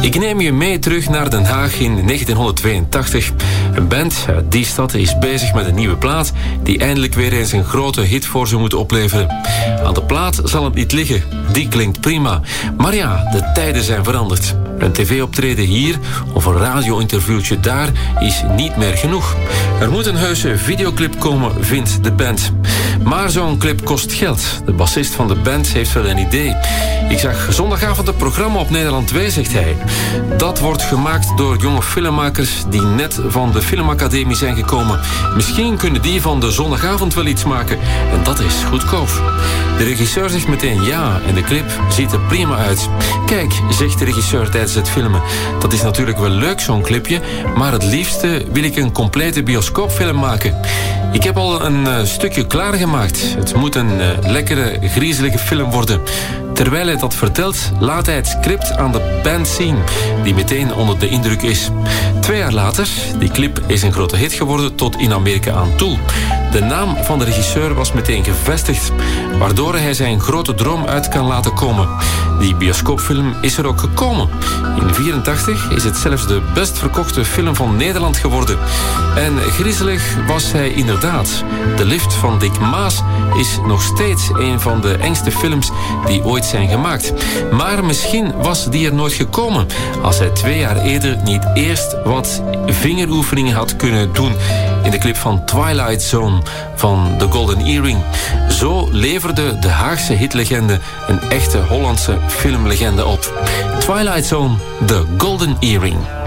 Ik neem je mee terug naar Den Haag in 1982. Een band uit die stad is bezig met een nieuwe plaat die eindelijk weer eens een grote hit voor ze moet opleveren. Aan de plaat zal het niet liggen, die klinkt prima. Maar ja, de tijden zijn veranderd. Een tv-optreden hier of een radio-interviewtje daar is niet meer genoeg. Er moet een heuse videoclip komen, vindt de band. Maar zo'n clip kost geld. De bassist van de band heeft wel een idee. Ik zag zondagavond het programma op Nederland 2, zegt hij. Dat wordt gemaakt door jonge filmmakers die net van de filmacademie zijn gekomen. Misschien kunnen die van de zondagavond wel iets maken. En dat is goedkoop. De regisseur zegt meteen ja en de clip ziet er prima uit. Kijk, zegt de regisseur tijdens het filmen. Dat is natuurlijk wel leuk, zo'n clipje, maar het liefste wil ik een complete bioscoopfilm maken. Ik heb al een stukje klaargemaakt. Het moet een lekkere, griezelige film worden. Terwijl hij dat vertelt, laat hij het script aan de band zien, die meteen onder de indruk is. 2 jaar later, die clip is een grote hit geworden tot in Amerika aan toe. De naam van de regisseur was meteen gevestigd, waardoor hij zijn grote droom uit kan laten komen. Die bioscoopfilm is er ook gekomen. In 1984 is het zelfs de best verkochte film van Nederland geworden. En griezelig was hij inderdaad. De Lift van Dick Maas is nog steeds een van de engste films die ooit zijn gemaakt. Maar misschien was die er nooit gekomen als hij 2 jaar eerder niet eerst wat vingeroefeningen had kunnen doen in de clip van Twilight Zone van The Golden Earring. Zo leverde de Haagse hitlegende een echte Hollandse filmlegende op. Twilight Zone, The Golden Earring.